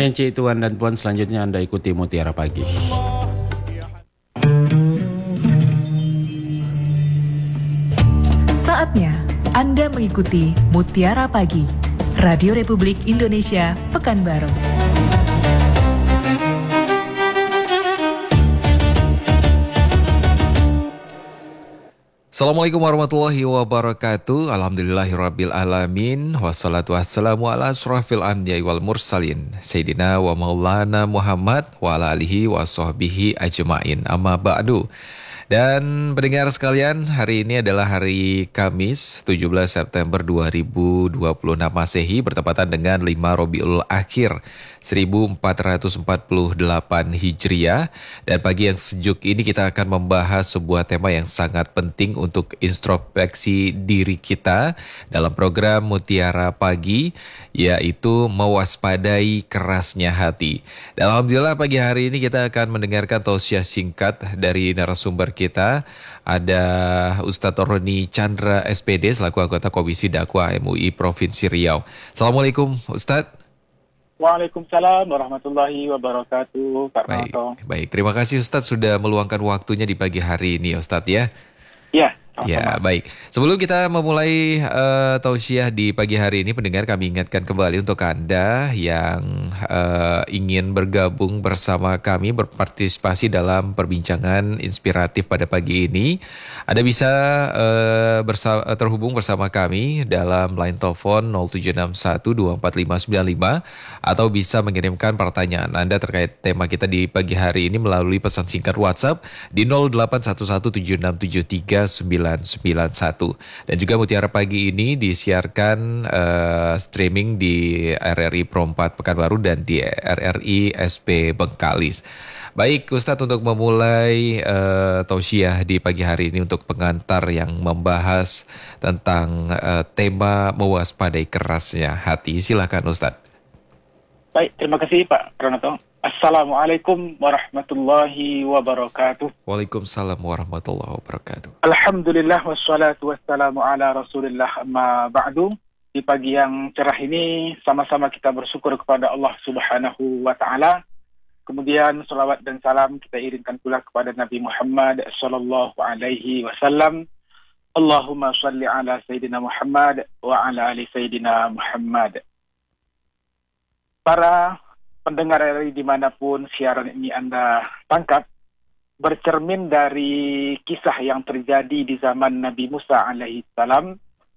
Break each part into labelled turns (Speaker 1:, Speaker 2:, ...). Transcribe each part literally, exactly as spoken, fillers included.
Speaker 1: Encik, Tuan dan Puan, selanjutnya Anda ikuti Mutiara Pagi.
Speaker 2: Saatnya Anda mengikuti Mutiara Pagi, Radio Republik Indonesia, Pekanbaru.
Speaker 3: Assalamualaikum warahmatullahi wabarakatuh. Alhamdulillahirabbil alamin. Wassalatu wassalamu ala asrofil anbiya'i wal mursalin. Sayyidina wa maulana Muhammad wa ala alihi wa sahbihi ajma'in. Amma ba'du. Dan pendengar sekalian, hari ini adalah hari Kamis tujuh belas September dua ribu dua puluh enam Masehi, bertepatan dengan lima Rabiul Akhir seribu empat ratus empat puluh delapan Hijriah. Dan pagi yang sejuk ini kita akan membahas sebuah tema yang sangat penting untuk introspeksi diri kita dalam program Mutiara Pagi, yaitu mewaspadai kerasnya hati. Dan alhamdulillah pagi hari ini kita akan mendengarkan tausiah singkat dari narasumber kita. Ada Ustadz Roni Chandra S P D selaku anggota Komisi Dakwah M U I Provinsi Riau. Assalamualaikum Ustadz.
Speaker 4: Waalaikumsalam warahmatullahi wabarakatuh. Pak
Speaker 3: Baik,
Speaker 4: Noto.
Speaker 3: baik, terima kasih Ustadz sudah meluangkan waktunya di pagi hari ini Ustadz ya.
Speaker 4: Ya.
Speaker 3: Ya, baik. Sebelum kita memulai uh, tausiah di pagi hari ini, pendengar, kami ingatkan kembali untuk Anda yang uh, ingin bergabung bersama kami, berpartisipasi dalam perbincangan inspiratif pada pagi ini. Anda bisa uh, bersa- terhubung bersama kami dalam line telepon nol tujuh enam satu dua empat lima sembilan lima atau bisa mengirimkan pertanyaan Anda terkait tema kita di pagi hari ini melalui pesan singkat WhatsApp di nol delapan satu satu tujuh enam tujuh tiga sembilan sembilan satu. Dan juga Mutiara Pagi ini disiarkan uh, streaming di R R I Pro empat Pekanbaru dan di R R I S P Bengkalis. Baik Ustadz, untuk memulai uh, tausiah di pagi hari ini untuk pengantar yang membahas tentang uh, tema mewaspadai kerasnya hati. Silakan Ustadz.
Speaker 4: Baik, terima kasih Pak Pranoto. Assalamualaikum warahmatullahi wabarakatuh.
Speaker 3: Waalaikumsalam warahmatullahi wabarakatuh.
Speaker 4: Alhamdulillah wassalatu wassalamu ala rasulillah amma ba'du. Di pagi yang cerah ini sama-sama kita bersyukur kepada Allah subhanahu wa ta'ala. Kemudian salawat dan salam kita irimkan pula kepada Nabi Muhammad sallallahu alaihi wasallam. Allahumma salli ala Sayyidina Muhammad wa ala ali Sayyidina Muhammad. Para pendengar R R I dimanapun siaran ini Anda tangkap, bercermin dari kisah yang terjadi di zaman Nabi Musa alaihi salam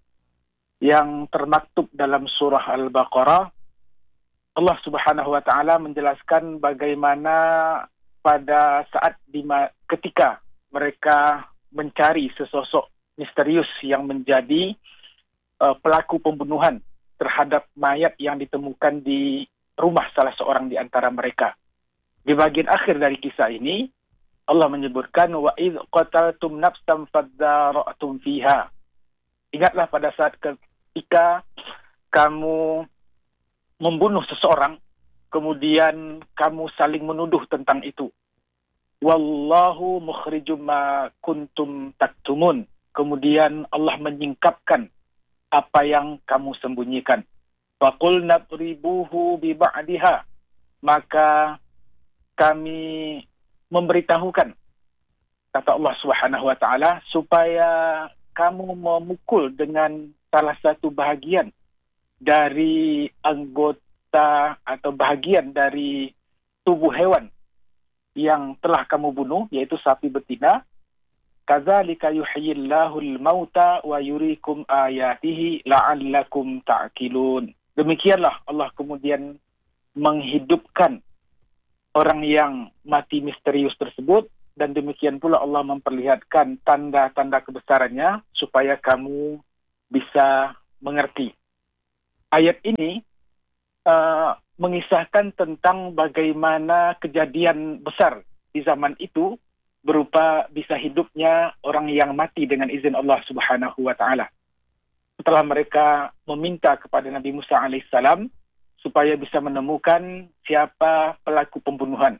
Speaker 4: yang termaktub dalam surah Al-Baqarah. Allah subhanahu wa ta'ala menjelaskan bagaimana pada saat dima, ketika mereka mencari sesosok misterius yang menjadi uh, pelaku pembunuhan terhadap mayat yang ditemukan di rumah salah seorang di antara mereka. Di bagian akhir dari kisah ini, Allah menyebutkan wa idz qataltum nafsan fadara'tum fiha. Ingatlah pada saat ketika kamu membunuh seseorang, kemudian kamu saling menuduh tentang itu. Wallahu mukhrijum ma kuntum taktumun. Kemudian Allah menyingkapkan apa yang kamu sembunyikan. Faqul nadribuhu bi ba'diha. Maka kami memberitahukan, kata Allah Subhanahu wa taala, supaya kamu memukul dengan salah satu bahagian dari anggota atau bahagian dari tubuh hewan yang telah kamu bunuh, yaitu sapi betina. Kadzalika yuhyillahul mauta wa yuriikum ayatihi la'allakum ta'qilun. Demikianlah Allah kemudian menghidupkan orang yang mati misterius tersebut, dan demikian pula Allah memperlihatkan tanda-tanda kebesarannya supaya kamu bisa mengerti. Ayat ini uh, mengisahkan tentang bagaimana kejadian besar di zaman itu berupa bisa hidupnya orang yang mati dengan izin Allah Subhanahu wa ta'ala. Setelah mereka meminta kepada Nabi Musa alaihissalam supaya bisa menemukan siapa pelaku pembunuhan.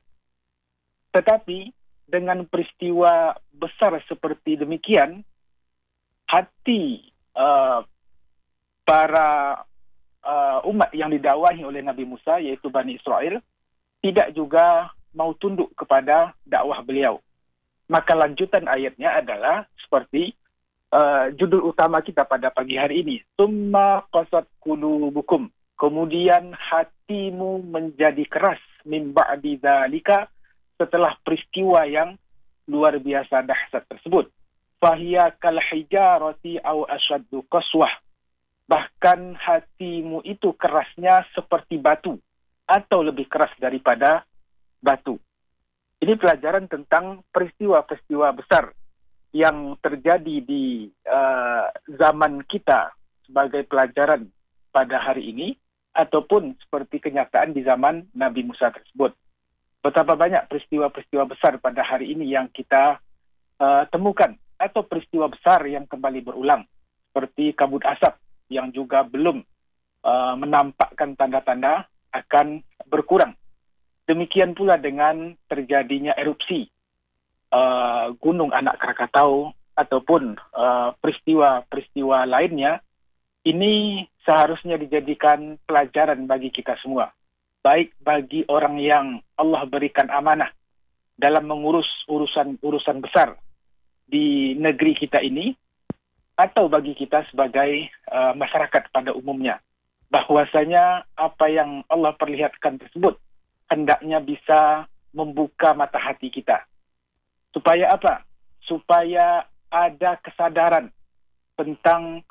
Speaker 4: Tetapi dengan peristiwa besar seperti demikian, hati uh, para uh, umat yang didakwahi oleh Nabi Musa, yaitu Bani Israel, tidak juga mau tunduk kepada dakwah beliau. Maka lanjutan ayatnya adalah seperti uh, judul utama kita pada pagi hari ini. Summa qasat qulubukum. Kemudian hatimu menjadi keras min ba'di dzalika, setelah peristiwa yang luar biasa dahsyat tersebut. Fahiya kal hijarati aw asyaddu qaswah. Bahkan hatimu itu kerasnya seperti batu atau lebih keras daripada batu. Ini pelajaran tentang peristiwa-peristiwa besar yang terjadi di uh, zaman kita sebagai pelajaran pada hari ini, ataupun seperti kenyataan di zaman Nabi Musa tersebut. Betapa banyak peristiwa-peristiwa besar pada hari ini yang kita uh, temukan, atau peristiwa besar yang kembali berulang, seperti kabut asap yang juga belum uh, menampakkan tanda-tanda akan berkurang. Demikian pula dengan terjadinya erupsi uh, Gunung Anak Krakatau ataupun uh, peristiwa-peristiwa lainnya. Ini seharusnya dijadikan pelajaran bagi kita semua. Baik bagi orang yang Allah berikan amanah dalam mengurus urusan-urusan besar di negeri kita ini, atau bagi kita sebagai uh, masyarakat pada umumnya. Bahwasanya apa yang Allah perlihatkan tersebut hendaknya bisa membuka mata hati kita. Supaya apa? Supaya ada kesadaran tentang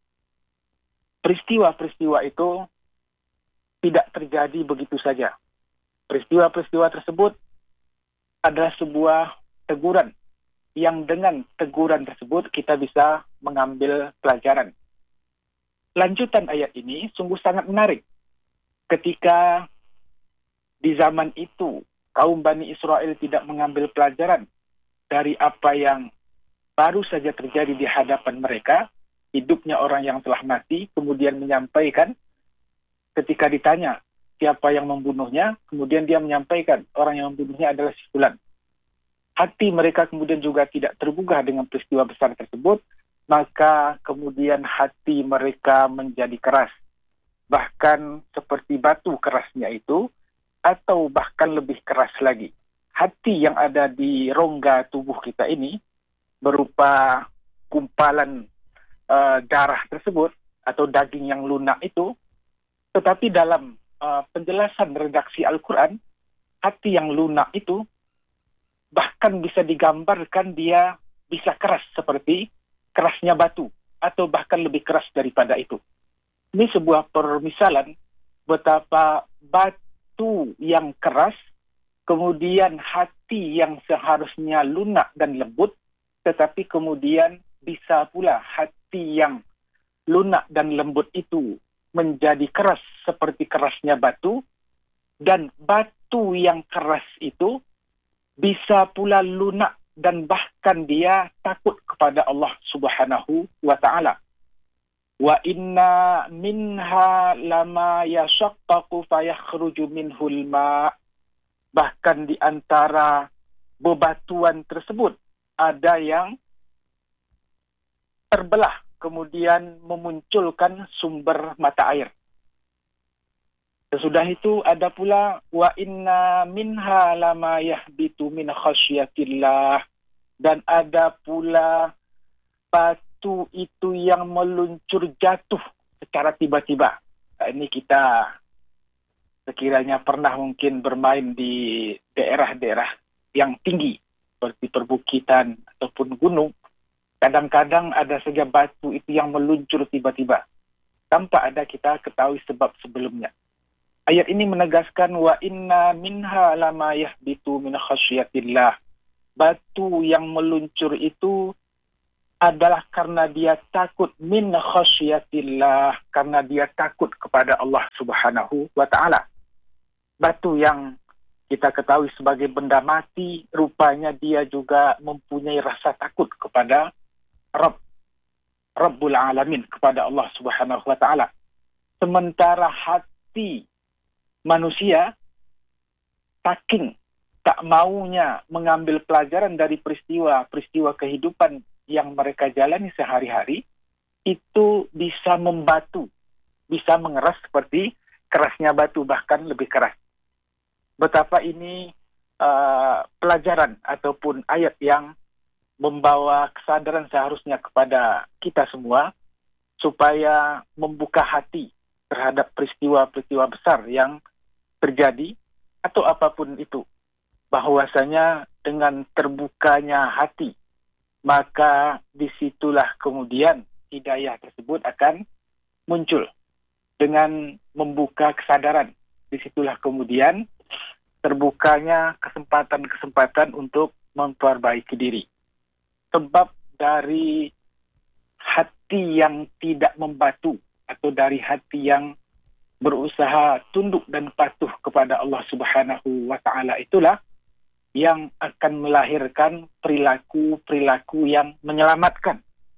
Speaker 4: peristiwa-peristiwa itu tidak terjadi begitu saja. Peristiwa-peristiwa tersebut adalah sebuah teguran, yang dengan teguran tersebut kita bisa mengambil pelajaran. Lanjutan ayat ini sungguh sangat menarik. Ketika di zaman itu kaum Bani Israel tidak mengambil pelajaran dari apa yang baru saja terjadi di hadapan mereka, hidupnya orang yang telah mati, kemudian menyampaikan ketika ditanya siapa yang membunuhnya, kemudian dia menyampaikan orang yang membunuhnya adalah si fulan. Hati mereka kemudian juga tidak tergugah dengan peristiwa besar tersebut, maka kemudian hati mereka menjadi keras. Bahkan seperti batu kerasnya itu, atau bahkan lebih keras lagi. Hati yang ada di rongga tubuh kita ini berupa gumpalan Uh, darah tersebut atau daging yang lunak itu, tetapi dalam uh, penjelasan redaksi Al-Quran, hati yang lunak itu bahkan bisa digambarkan dia bisa keras seperti kerasnya batu, atau bahkan lebih keras daripada itu. Ini sebuah permisalan betapa batu yang keras, kemudian hati yang seharusnya lunak dan lembut, tetapi kemudian bisa pula hati yang lunak dan lembut itu menjadi keras seperti kerasnya batu, dan batu yang keras itu bisa pula lunak dan bahkan dia takut kepada Allah Subhanahu wa ta'ala. Wa inna minha lama yashaqqaqu fayakhruju minhul ma'. Bahkan di antara bebatuan tersebut ada yang terbelah, kemudian memunculkan sumber mata air. Sesudah itu ada pula wa inna minha lama yahbitu min khasyatillah, dan ada pula batu itu yang meluncur jatuh secara tiba-tiba. Nah, ini kita sekiranya pernah mungkin bermain di daerah-daerah yang tinggi seperti perbukitan ataupun gunung. Kadang-kadang ada saja batu itu yang meluncur tiba-tiba, tanpa ada kita ketahui sebab sebelumnya. Ayat ini menegaskan wa inna minha lama yahbitu min khasyatillah. Batu yang meluncur itu adalah karena dia takut min khasyatillah, karena dia takut kepada Allah Subhanahu wa ta'ala. Batu yang kita ketahui sebagai benda mati, rupanya dia juga mempunyai rasa takut kepada Rabb, Rabbul Alamin, kepada Allah Subhanahu wa ta'ala. Sementara hati manusia saking tak maunya mengambil pelajaran dari peristiwa-peristiwa kehidupan yang mereka jalani sehari-hari, itu bisa membatu, bisa mengeras seperti kerasnya batu, bahkan lebih keras. Betapa ini uh, pelajaran ataupun ayat yang membawa kesadaran seharusnya kepada kita semua, supaya membuka hati terhadap peristiwa-peristiwa besar yang terjadi atau apapun itu. Bahwasanya dengan terbukanya hati, maka disitulah kemudian hidayah tersebut akan muncul. Dengan membuka kesadaran, disitulah kemudian terbukanya kesempatan-kesempatan untuk memperbaiki diri. Sebab dari hati yang tidak membatu, atau dari hati yang berusaha tunduk dan patuh kepada Allah Subhanahu wa Ta'ala, itulah yang akan melahirkan perilaku-perilaku yang menyelamatkan,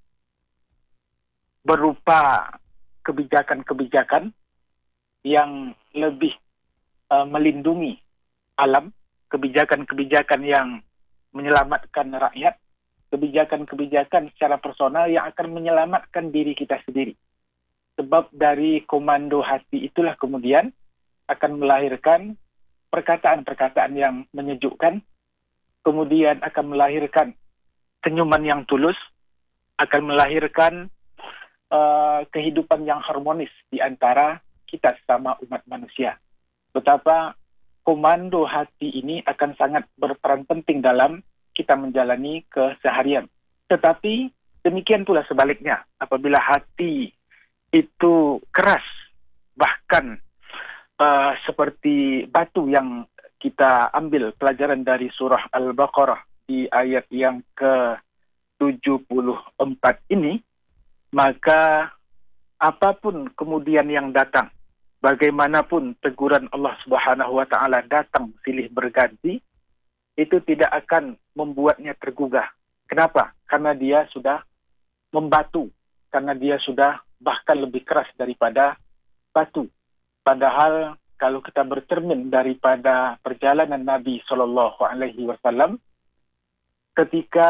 Speaker 4: berupa kebijakan-kebijakan yang lebih uh, melindungi alam, kebijakan-kebijakan yang menyelamatkan rakyat, kebijakan-kebijakan secara personal yang akan menyelamatkan diri kita sendiri. Sebab dari komando hati itulah kemudian akan melahirkan perkataan-perkataan yang menyejukkan, kemudian akan melahirkan senyuman yang tulus, akan melahirkan uh, kehidupan yang harmonis di antara kita sesama umat manusia. Betapa komando hati ini akan sangat berperan penting dalam kita menjalani keseharian. Tetapi demikian pula sebaliknya, apabila hati itu keras, bahkan Uh, seperti batu yang kita ambil pelajaran dari surah Al-Baqarah di ayat yang ke tujuh puluh empat ini, maka apapun kemudian yang datang, bagaimanapun teguran Allah Subhanahu wa Ta'ala datang silih berganti, itu tidak akan membuatnya tergugah. Kenapa? Karena dia sudah membatu, karena dia sudah bahkan lebih keras daripada batu. Padahal kalau kita bercermin daripada perjalanan Nabi Shallallahu Alaihi Wasallam, ketika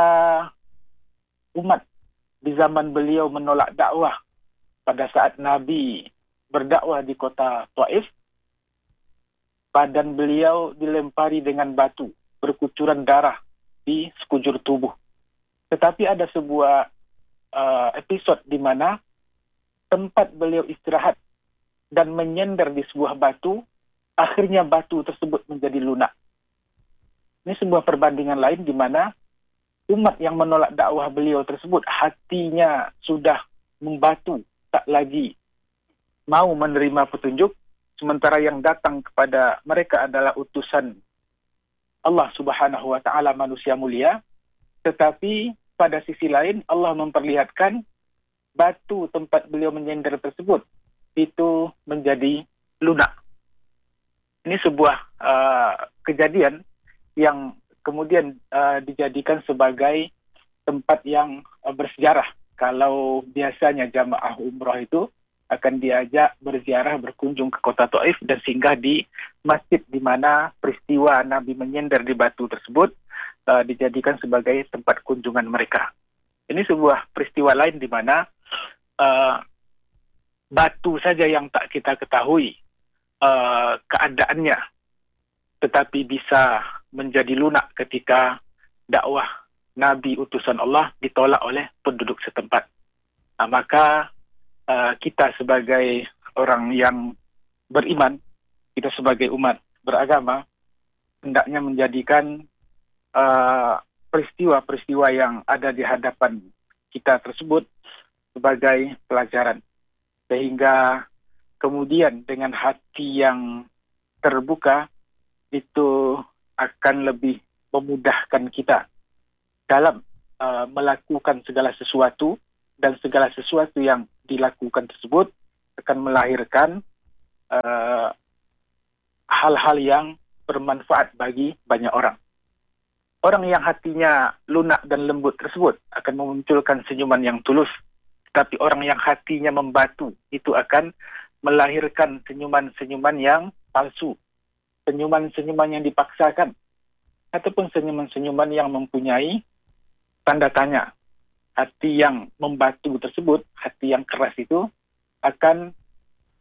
Speaker 4: umat di zaman beliau menolak dakwah pada saat Nabi berdakwah di kota Taif, badan beliau dilempari dengan batu, berkucuran darah di sekujur tubuh. Tetapi ada sebuah uh, episode di mana tempat beliau istirahat dan menyender di sebuah batu, akhirnya batu tersebut menjadi lunak. Ini sebuah perbandingan lain di mana umat yang menolak dakwah beliau tersebut, hatinya sudah membatu, tak lagi mau menerima petunjuk, sementara yang datang kepada mereka adalah utusan Allah Subhanahu wa Ta'ala, manusia mulia. Tetapi pada sisi lain Allah memperlihatkan batu tempat beliau menyender tersebut itu menjadi lunak. Ini sebuah uh, kejadian yang kemudian uh, dijadikan sebagai tempat yang uh, bersejarah. Kalau biasanya jamaah umrah itu akan diajak berziarah, berkunjung ke kota Taif dan singgah di masjid di mana peristiwa Nabi menyender di batu tersebut uh, dijadikan sebagai tempat kunjungan mereka. Ini sebuah peristiwa lain di mana uh, batu saja yang tak kita ketahui uh, keadaannya, tetapi bisa menjadi lunak ketika dakwah Nabi utusan Allah ditolak oleh penduduk setempat. Nah, maka uh, kita sebagai orang yang beriman, kita sebagai umat beragama, hendaknya menjadikan uh, peristiwa-peristiwa yang ada di hadapan kita tersebut sebagai pelajaran. Sehingga kemudian dengan hati yang terbuka itu akan lebih memudahkan kita dalam uh, melakukan segala sesuatu, dan segala sesuatu yang dilakukan tersebut akan melahirkan uh, hal-hal yang bermanfaat bagi banyak orang. Orang yang hatinya lunak dan lembut tersebut akan memunculkan senyuman yang tulus. Tapi orang yang hatinya membatu itu akan melahirkan senyuman-senyuman yang palsu, senyuman-senyuman yang dipaksakan, ataupun senyuman-senyuman yang mempunyai tanda tanya. Hati yang membatu tersebut, hati yang keras itu akan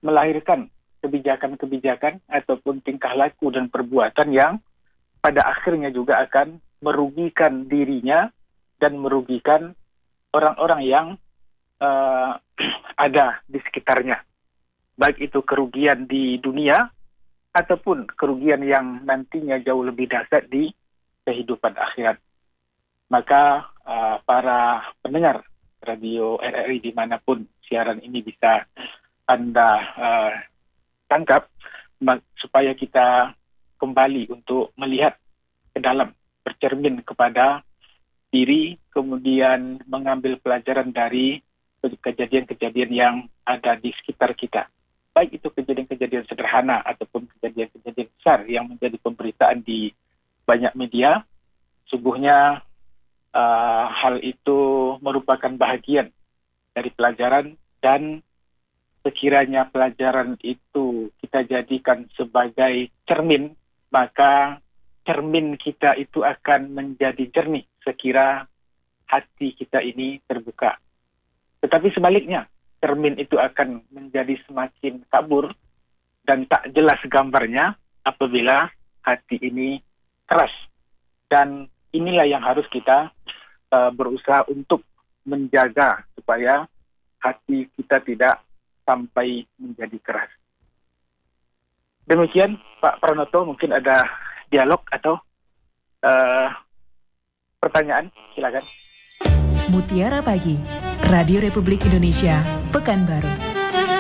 Speaker 4: melahirkan kebijakan-kebijakan ataupun tingkah laku dan perbuatan yang pada akhirnya juga akan merugikan dirinya dan merugikan orang-orang yang uh, ada di sekitarnya. Baik itu kerugian di dunia ataupun kerugian yang nantinya jauh lebih dahsyat di kehidupan akhirat. Maka uh, para pendengar radio R R I dimanapun siaran ini bisa Anda uh, tangkap, supaya kita kembali untuk melihat ke dalam, bercermin kepada diri, kemudian mengambil pelajaran dari kejadian-kejadian yang ada di sekitar kita. Baik itu kejadian-kejadian sederhana ataupun kejadian-kejadian besar yang menjadi pemberitaan di banyak media, sungguhnya uh, hal itu merupakan bahagian dari pelajaran, dan sekiranya pelajaran itu kita jadikan sebagai cermin, maka cermin kita itu akan menjadi jernih sekira hati kita ini terbuka. Tetapi sebaliknya, cermin itu akan menjadi semakin kabur dan tak jelas gambarnya apabila hati ini keras. Dan inilah yang harus kita uh, berusaha untuk menjaga supaya hati kita tidak sampai menjadi keras. Demikian Pak Pranoto, mungkin ada dialog atau uh, pertanyaan, silakan.
Speaker 2: Mutiara Pagi, Radio Republik Indonesia, Pekanbaru.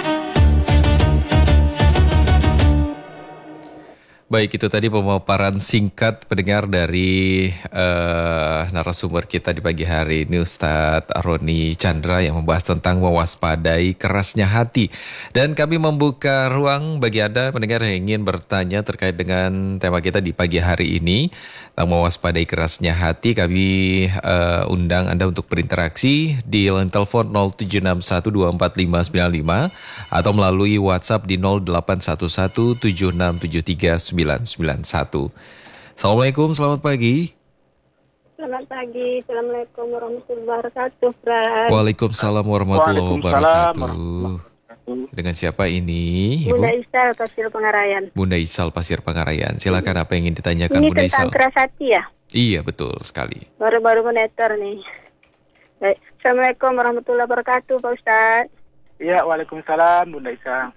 Speaker 3: Baik, itu tadi pemaparan singkat pendengar dari uh, narasumber kita di pagi hari ini, Ustadz Roni Chandra, yang membahas tentang mewaspadai kerasnya hati. Dan kami membuka ruang bagi Anda pendengar yang ingin bertanya terkait dengan tema kita di pagi hari ini tentang mewaspadai kerasnya hati. Kami uh, undang Anda untuk berinteraksi di line telepon nol tujuh enam satu dua empat lima sembilan lima atau melalui WhatsApp di nol delapan satu satu tujuh enam tujuh tiga sembilan sembilan satu. Assalamualaikum, selamat pagi.
Speaker 5: Selamat pagi, Assalamualaikum warahmatullahi wabarakatuh. Bras.
Speaker 3: Waalaikumsalam warahmatullahi wabarakatuh. Dengan siapa ini, Ibu?
Speaker 5: Bunda Isal, Pasir Pangarayan.
Speaker 3: Bunda Isal, Pasir Pangarayan. Silakan, apa yang ingin ditanyakan,
Speaker 5: ini
Speaker 3: Bunda Isal? Ini
Speaker 5: tentang keras hati ya?
Speaker 3: Iya, betul sekali.
Speaker 5: Baru-baru menetor nih. Baik. Assalamualaikum warahmatullahi wabarakatuh, Pak Ustadz.
Speaker 4: Ya, waalaikumsalam, Bunda Isal.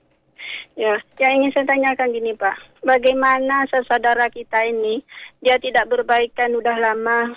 Speaker 5: Ya, yang ingin saya tanyakan gini Pak, bagaimana saudara kita ini, dia tidak berbaikan udah lama,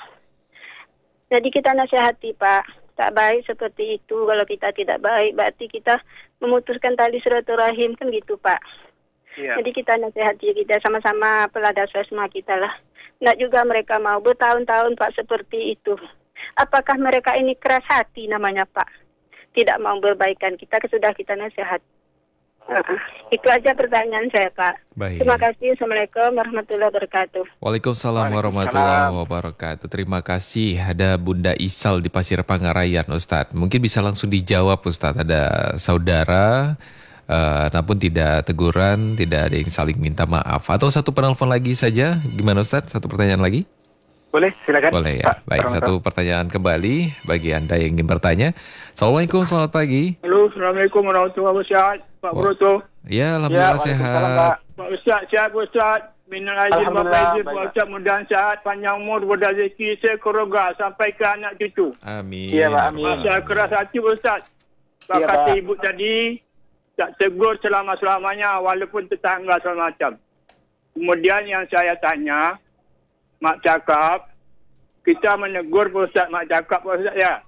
Speaker 5: jadi kita nasihati Pak, tak baik seperti itu. Kalau kita tidak baik, berarti kita memutuskan tali silaturahim, kan gitu Pak. Ya. Jadi kita nasihati, kita sama-sama pelada sesma kita lah. Nggak juga mereka mau bertahun-tahun Pak seperti itu. Apakah mereka ini keras hati namanya Pak? Tidak mau berbaikan kita, sudah kita nasihati. Uh, itu aja pertanyaan saya Pak.
Speaker 3: Baik.
Speaker 5: Terima kasih. Assalamualaikum warahmatullahi wabarakatuh.
Speaker 3: Waalaikumsalam warahmatullahi wabarakatuh. Terima kasih. Ada Bunda Isal di Pasir Pangarayan, Ustadz. Mungkin bisa langsung dijawab Ustadz. Ada saudara uh, namun tidak teguran, tidak ada yang saling minta maaf. Atau satu penelpon lagi saja. Gimana Ustadz? Satu pertanyaan lagi?
Speaker 4: Boleh, silakan.
Speaker 3: Boleh ya. Pak, Baik, satu pertanyaan kembali bagi Anda yang ingin bertanya. Assalamualaikum, selamat pagi.
Speaker 6: Halo, Assalamualaikum warahmatullahi wabarakatuh. Pak Broto.
Speaker 3: Ya, alhamdulillah ya, sehat.
Speaker 6: Pak Ustaz, sihat Ustaz. Minal aizin, Bapak izin, Pak Ustaz, mudah sehat, panjang umur, berdah rezeki, sekeluarga, sampai ke anak cucu.
Speaker 3: Amin.
Speaker 4: Ya, Pak, amin.
Speaker 6: Masalah keras hati, Ustaz. Pak ya, kata Pak. Ibu tadi, tak tegur selama-selamanya, walaupun tetangga segala macam. Kemudian yang saya tanya, Mak cakap, kita menegur Ustaz, Mak cakap Ustaz ya.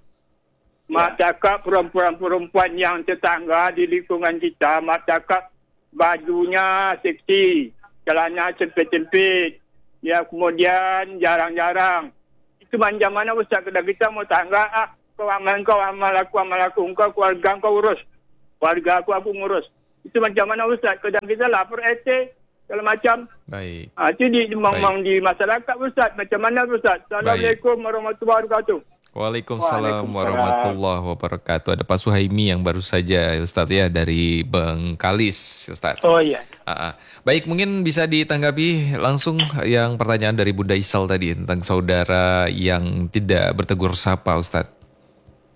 Speaker 6: Mak ya. Cakap perempuan-perempuan yang tetangga di lingkungan kita, Mak cakap bajunya seksi, celana sempit-sempit, ya kemudian jarang-jarang. Itu macam mana Ustaz, kalau kita mau tangga, ah, kau amal kau, amal aku, amal aku, engkau keluarga kau urus, keluarga aku, aku ngurus. Itu macam mana Ustaz, kadang kita lapor R T, kalau macam.
Speaker 3: Baik.
Speaker 6: Ah, itu di, memang di masyarakat Ustaz. Macam mana Ustaz? Assalamualaikum warahmatullahi wabarakatuh.
Speaker 3: Waalaikumsalam warahmatullahi wabarakatuh. Ada Pak Suhaimi yang baru saja Ustaz ya dari Bengkalis Ustaz.
Speaker 4: Oh iya.
Speaker 3: Ah, baik, mungkin bisa ditanggapi langsung yang pertanyaan dari Bunda Isal tadi tentang saudara yang tidak bertegur sapa Ustaz.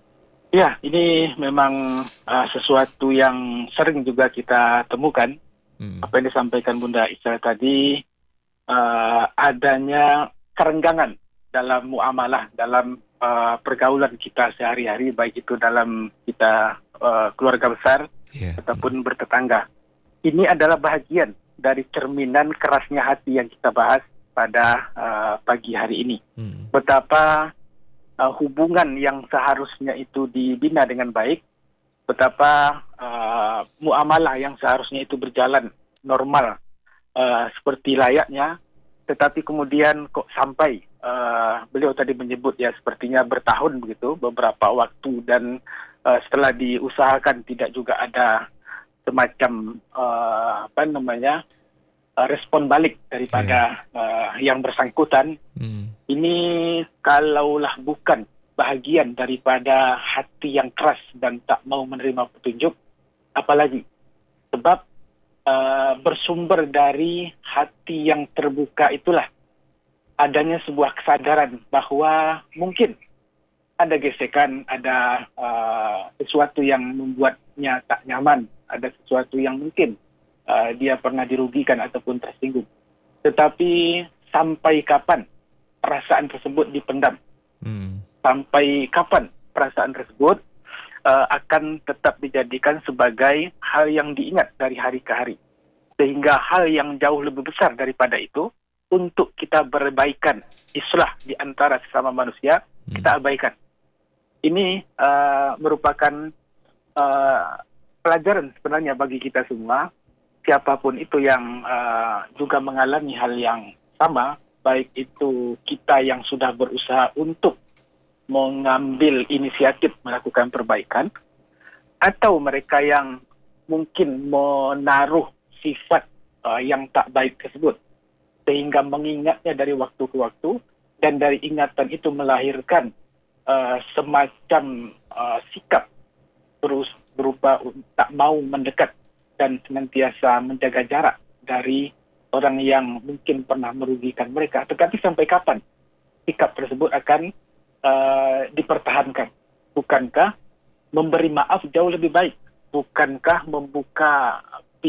Speaker 4: Ya, ini memang uh, sesuatu yang sering juga kita temukan. Hmm. Apa yang disampaikan Bunda Isa tadi, uh, adanya kerenggangan dalam muamalah, dalam uh, pergaulan kita sehari-hari, baik itu dalam kita uh, keluarga besar yeah. ataupun bertetangga. Ini adalah bahagian dari cerminan kerasnya hati yang kita bahas pada uh, pagi hari ini. Hmm. Betapa Uh, hubungan yang seharusnya itu dibina dengan baik, betapa uh, muamalah yang seharusnya itu berjalan normal uh, seperti layaknya, tetapi kemudian kok sampai uh, beliau tadi menyebut ya sepertinya bertahun begitu, beberapa waktu, dan uh, setelah diusahakan tidak juga ada semacam uh, apa namanya uh, respon balik daripada yeah. uh, yang bersangkutan. Hmm. Ini kalaulah bukan bahagian daripada hati yang keras dan tak mau menerima petunjuk, apalagi. Sebab uh, bersumber dari hati yang terbuka itulah adanya sebuah kesadaran bahwa mungkin ada gesekan, ada uh, sesuatu yang membuatnya tak nyaman, ada sesuatu yang mungkin uh, dia pernah dirugikan ataupun tersinggung. Tetapi sampai kapan perasaan tersebut dipendam? Hmm. Sampai kapan perasaan tersebut uh, akan tetap dijadikan sebagai hal yang diingat dari hari ke hari? Sehingga hal yang jauh lebih besar daripada itu, untuk kita berbaikan, islah di antara sesama manusia, hmm. kita abaikan. Ini uh, merupakan uh, pelajaran sebenarnya bagi kita semua, siapapun itu yang uh, juga mengalami hal yang sama, baik itu kita yang sudah berusaha untuk mengambil inisiatif melakukan perbaikan, atau mereka yang mungkin menaruh sifat uh, yang tak baik tersebut, sehingga mengingatnya dari waktu ke waktu, dan dari ingatan itu melahirkan uh, semacam uh, sikap terus berupa tak mau mendekat dan senantiasa menjaga jarak dari orang yang mungkin pernah merugikan mereka. Tetapi sampai kapan sikap tersebut akan uh, dipertahankan? Bukankah memberi maaf jauh lebih baik? Bukankah membuka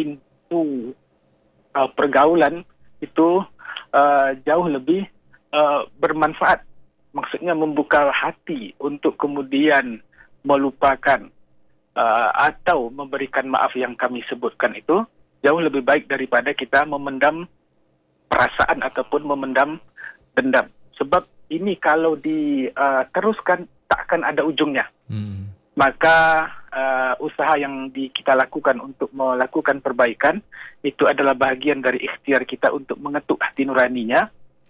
Speaker 4: pintu uh, pergaulan itu uh, jauh lebih uh, bermanfaat? Maksudnya membuka hati untuk kemudian melupakan uh, atau memberikan maaf yang kami sebutkan itu jauh lebih baik daripada kita memendam perasaan ataupun memendam dendam. Sebab ini kalau diteruskan uh, tak akan ada ujungnya. Hmm. Maka uh, usaha yang di, kita lakukan untuk melakukan perbaikan itu adalah bahagian dari ikhtiar kita untuk mengetuk hati nuraninya.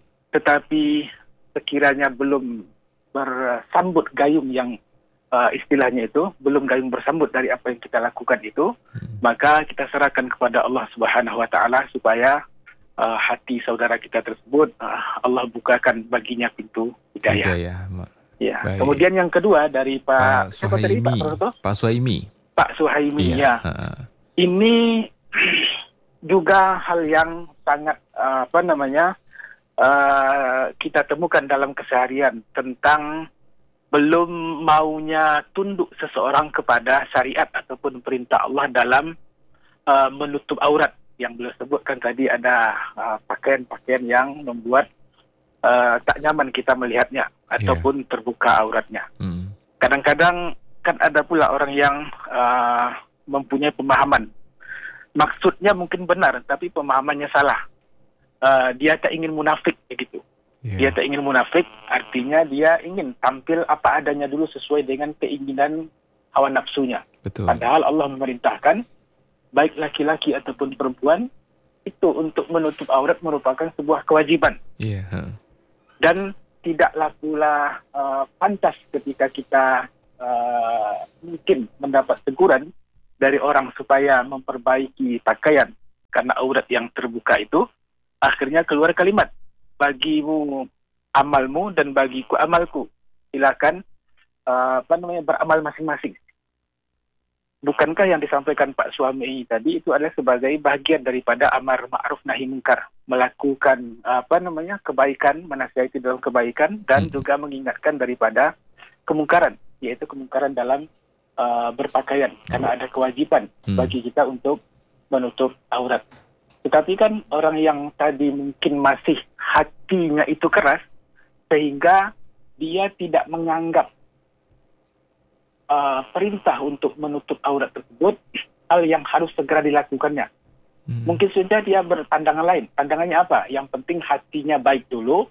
Speaker 4: Tetapi sekiranya belum bersambut gayung yang Uh, istilahnya itu, belum gayung bersambut dari apa yang kita lakukan itu, hmm. maka kita serahkan kepada Allah Subhanahu Wa Taala supaya uh, hati saudara kita tersebut uh, Allah bukakan baginya pintu hidayah. Hidayah. Ya. Kemudian yang kedua dari Pak,
Speaker 3: Pak Suhaimi.
Speaker 4: Tadi, Pak,
Speaker 3: Pak Suhaimi.
Speaker 4: Pak Suhaimi ya. ya. Ini juga hal yang sangat uh, apa namanya uh, kita temukan dalam keseharian tentang belum maunya tunduk seseorang kepada syariat ataupun perintah Allah dalam uh, menutup aurat. Yang beliau sebutkan tadi ada uh, pakaian-pakaian yang membuat uh, tak nyaman kita melihatnya ataupun yeah. terbuka auratnya. Hmm. Kadang-kadang kan ada pula orang yang uh, mempunyai pemahaman. Maksudnya mungkin benar, tapi pemahamannya salah. Uh, dia tak ingin munafik begitu. Yeah. Dia tak ingin munafik, artinya dia ingin tampil apa adanya dulu sesuai dengan keinginan hawa nafsunya. Betul. Padahal Allah memerintahkan, baik laki-laki ataupun perempuan, itu untuk menutup aurat merupakan sebuah kewajiban. Yeah. Huh. Dan tidaklah pula uh, pantas ketika kita uh, mungkin mendapat teguran dari orang supaya memperbaiki pakaian karena aurat yang terbuka itu, akhirnya keluar kalimat, bagimu amalmu dan bagiku amalku. Silakan uh, apa namanya beramal masing-masing. Bukankah yang disampaikan Pak Suhaimi tadi itu adalah sebagai bagian daripada amar ma'ruf nahi munkar, melakukan apa namanya kebaikan, menasihati dalam kebaikan dan hmm. juga mengingatkan daripada kemungkaran. yaitu kemungkaran dalam uh, berpakaian, karena ada kewajiban
Speaker 3: Hmm.
Speaker 4: bagi kita untuk menutup aurat. Tetapi kan orang yang tadi mungkin masih hatinya itu keras, sehingga dia tidak menganggap uh, perintah untuk menutup aurat tersebut hal yang harus segera dilakukannya.
Speaker 3: Hmm.
Speaker 4: Mungkin saja dia berpandangan lain. Pandangannya apa? Yang penting hatinya baik dulu.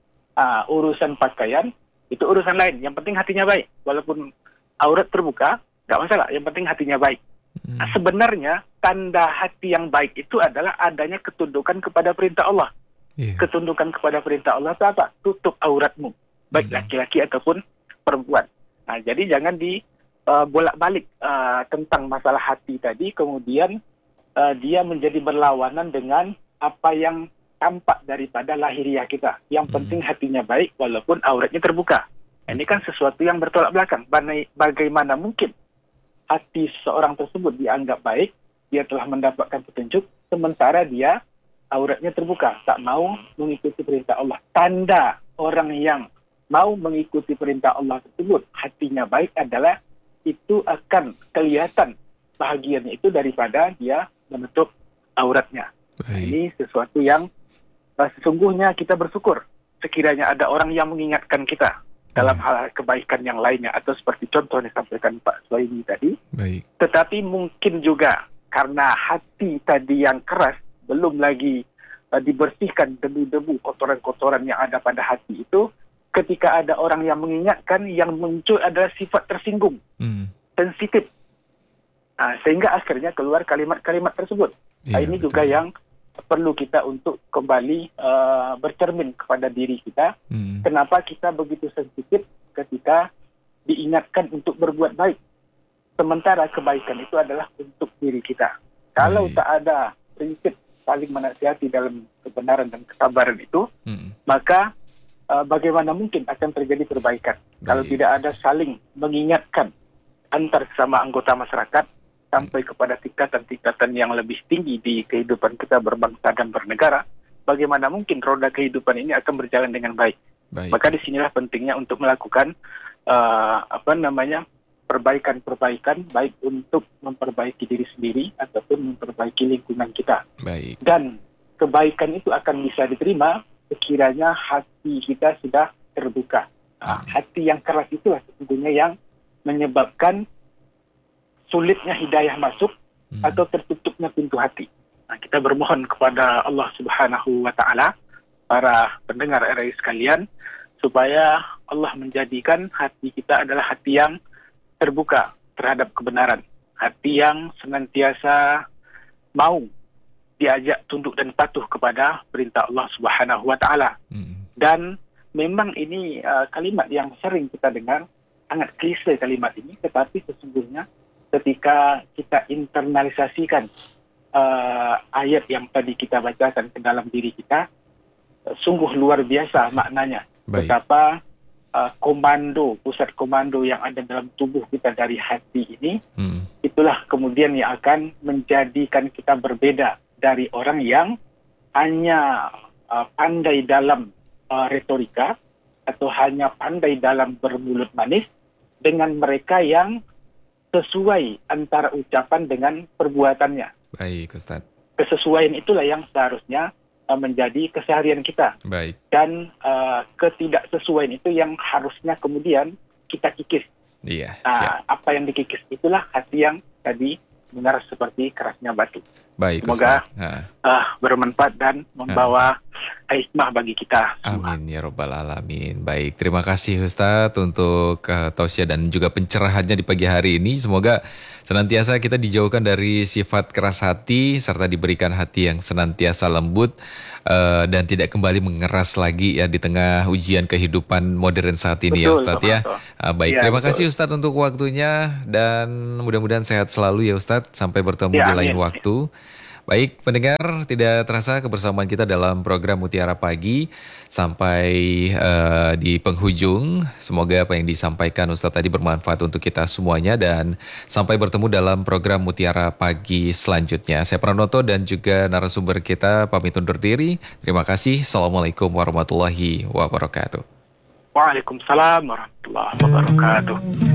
Speaker 4: Uh, urusan pakaian itu urusan lain. Yang penting hatinya baik. Walaupun aurat terbuka, nggak masalah. Yang penting hatinya baik.
Speaker 3: Hmm.
Speaker 4: Nah, sebenarnya tanda hati yang baik itu adalah adanya ketundukan kepada perintah Allah.
Speaker 3: Iya.
Speaker 4: Ketundukan kepada perintah Allah itu apa? Tutup auratmu, baik
Speaker 3: Hmm.
Speaker 4: laki-laki ataupun perempuan. Nah, jadi jangan di uh, bolak-balik uh, tentang masalah hati tadi, kemudian uh, dia menjadi berlawanan dengan apa yang tampak daripada lahiriah kita. Yang
Speaker 3: Hmm.
Speaker 4: penting hatinya baik walaupun auratnya terbuka. Nah, ini kan sesuatu yang bertolak belakang. Bana- Bagaimana mungkin hati seorang tersebut dianggap baik, dia telah mendapatkan petunjuk, sementara dia auratnya terbuka, tak mau mengikuti perintah Allah. Tanda orang yang mau mengikuti perintah Allah tersebut, hatinya baik adalah itu akan kelihatan bahagianya itu daripada dia menutup auratnya. Nah,
Speaker 3: Baik.
Speaker 4: ini sesuatu yang uh, sesungguhnya kita bersyukur sekiranya ada orang yang mengingatkan kita dalam
Speaker 3: Ya.
Speaker 4: hal kebaikan yang lainnya, atau seperti contoh yang disampaikan Pak Suhaimi tadi.
Speaker 3: Baik.
Speaker 4: Tetapi mungkin juga karena hati tadi yang keras, belum lagi uh, dibersihkan debu-debu, kotoran-kotoran yang ada pada hati itu, ketika ada orang yang mengingatkan, yang muncul adalah sifat tersinggung,
Speaker 3: Hmm.
Speaker 4: sensitif. Nah, sehingga akhirnya keluar kalimat-kalimat tersebut. Nah,
Speaker 3: Iya,
Speaker 4: ini
Speaker 3: betul.
Speaker 4: juga yang perlu kita untuk kembali uh, bercermin kepada diri kita.
Speaker 3: Hmm.
Speaker 4: Kenapa kita begitu sensitif ketika diingatkan untuk berbuat baik? Sementara kebaikan itu adalah untuk diri kita. Kalau
Speaker 3: Baik.
Speaker 4: tak ada prinsip saling menasihati dalam kebenaran dan kesabaran itu,
Speaker 3: Hmm.
Speaker 4: maka uh, bagaimana mungkin akan terjadi perbaikan? Kalau
Speaker 3: Baik.
Speaker 4: tidak ada saling mengingatkan antar sesama anggota masyarakat sampai kepada tingkatan-tingkatan yang lebih tinggi di kehidupan kita berbangsa dan bernegara, bagaimana mungkin roda kehidupan ini akan berjalan dengan baik?
Speaker 3: Baik.
Speaker 4: Maka disinilah pentingnya untuk melakukan uh, apa namanya perbaikan-perbaikan, baik untuk memperbaiki diri sendiri ataupun memperbaiki lingkungan kita.
Speaker 3: Baik.
Speaker 4: Dan kebaikan itu akan bisa diterima sekiranya hati kita sudah terbuka. Nah, hati yang keras itulah sesungguhnya yang menyebabkan sulitnya hidayah masuk
Speaker 3: Hmm.
Speaker 4: atau tertutupnya pintu hati. Nah, kita bermohon kepada Allah Subhanahu wa Ta'ala, para pendengar R A I sekalian, supaya Allah menjadikan hati kita adalah hati yang terbuka terhadap kebenaran, hati yang senantiasa mau diajak tunduk dan patuh kepada perintah Allah Subhanahu wa Ta'ala.
Speaker 3: Hmm.
Speaker 4: Dan memang ini uh, kalimat yang sering kita dengar, sangat klise kalimat ini, tetapi sesungguhnya ketika kita internalisasikan uh, ayat yang tadi kita bacakan ke dalam diri kita, uh, sungguh luar biasa maknanya.
Speaker 3: Baik.
Speaker 4: Betapa uh, komando, pusat komando yang ada dalam tubuh kita dari hati ini,
Speaker 3: Hmm.
Speaker 4: itulah kemudian yang akan menjadikan kita berbeda dari orang yang hanya uh, pandai dalam uh, retorika atau hanya pandai dalam bermulut manis, dengan mereka yang sesuai antara ucapan dengan perbuatannya.
Speaker 3: Baik, Ustaz.
Speaker 4: Kesesuaian itulah yang seharusnya uh, menjadi keseharian kita.
Speaker 3: Baik.
Speaker 4: Dan uh, ketidaksesuaian itu yang harusnya kemudian kita kikis.
Speaker 3: Iya, siap.
Speaker 4: Nah, apa yang dikikis itulah hati yang tadi mengeras seperti kerasnya batu.
Speaker 3: Baik,
Speaker 4: Semoga
Speaker 3: Ustaz. Nah.
Speaker 4: uh, bermanfaat dan membawa hikmah bagi kita semua.
Speaker 3: Amin ya robbal alamin. Baik, terima kasih Ustadz untuk uh, tausiah dan juga pencerahannya di pagi hari ini. Semoga senantiasa kita dijauhkan dari sifat keras hati serta diberikan hati yang senantiasa lembut uh, dan tidak kembali mengeras lagi ya di tengah ujian kehidupan modern saat ini.
Speaker 4: Betul,
Speaker 3: ya Ustadz ya.
Speaker 4: betul.
Speaker 3: Uh, baik,
Speaker 4: Ya,
Speaker 3: terima
Speaker 4: betul.
Speaker 3: kasih Ustadz untuk waktunya dan mudah-mudahan sehat selalu ya Ustadz. Sampai bertemu
Speaker 4: Ya,
Speaker 3: di lain
Speaker 4: amin.
Speaker 3: waktu. Baik, pendengar, tidak terasa kebersamaan kita dalam program Mutiara Pagi sampai uh, di penghujung. Semoga apa yang disampaikan Ustadz tadi bermanfaat untuk kita semuanya dan sampai bertemu dalam program Mutiara Pagi selanjutnya. Saya Pranoto dan juga narasumber kita pamit undur diri. Terima kasih. Assalamualaikum warahmatullahi wabarakatuh.
Speaker 4: Waalaikumsalam warahmatullahi wabarakatuh.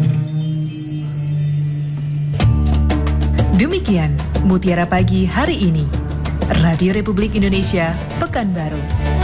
Speaker 2: Demikian Mutiara Pagi hari ini. Radio Republik Indonesia, Pekanbaru.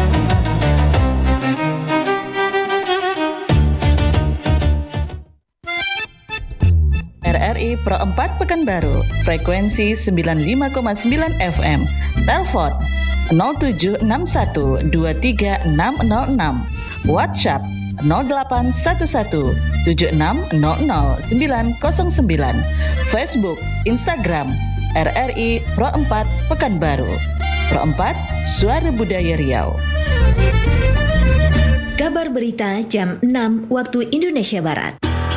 Speaker 7: R R I Pro empat Pekanbaru, frekuensi sembilan puluh lima koma sembilan F M. Telepon nol tujuh enam satu dua tiga enam nol enam. WhatsApp nol delapan satu satu tujuh enam nol nol sembilan nol sembilan. Facebook, Instagram R R I Pro empat Pekanbaru. Pro empat, Suara Budaya Riau.
Speaker 8: Kabar berita jam enam waktu Indonesia Barat.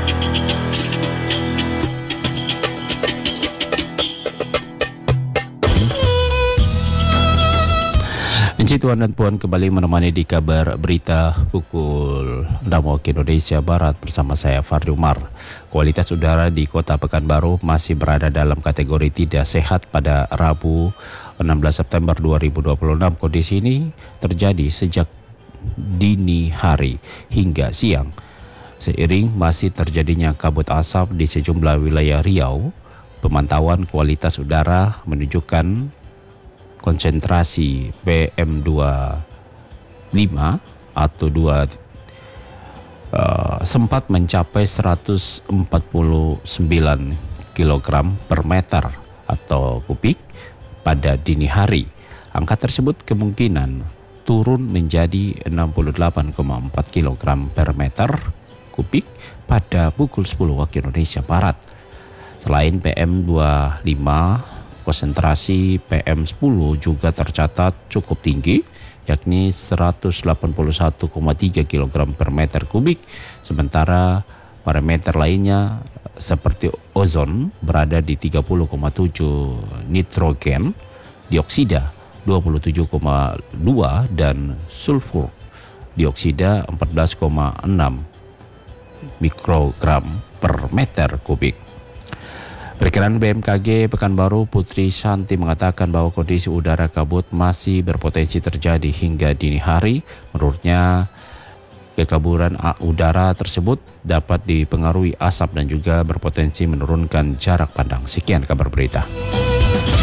Speaker 1: Encik Tuan dan Puan kembali menemani di kabar berita pukul enam waktu Indonesia Barat bersama saya Fardhi Umar. Kualitas udara di Kota Pekanbaru masih berada dalam kategori tidak sehat pada Rabu enam belas September dua ribu dua puluh enam. Kondisi ini terjadi sejak dini hari hingga siang. Seiring masih terjadinya kabut asap di sejumlah wilayah Riau, pemantauan kualitas udara menunjukkan konsentrasi P M dua puluh lima atau dua uh, sempat mencapai seratus empat puluh sembilan kilogram per meter atau kubik pada dini hari. Angka tersebut kemungkinan turun menjadi enam puluh delapan koma empat kilogram per meter kubik pada pukul sepuluh waktu Indonesia Barat. Selain P M dua puluh lima, konsentrasi P M sepuluh juga tercatat cukup tinggi, yakni seratus delapan puluh satu koma tiga kilogram per meter kubik, sementara parameter lainnya seperti ozon berada di tiga puluh koma tujuh, nitrogen dioksida dua puluh tujuh koma dua dan sulfur dioksida empat belas koma enam mikrogram per meter kubik. Perkiraan B M K G Pekanbaru Putri Shanti mengatakan bahwa kondisi udara kabut masih berpotensi terjadi hingga dini hari. Menurutnya, kekaburan udara tersebut dapat dipengaruhi asap dan juga berpotensi menurunkan jarak pandang. Sekian kabar berita.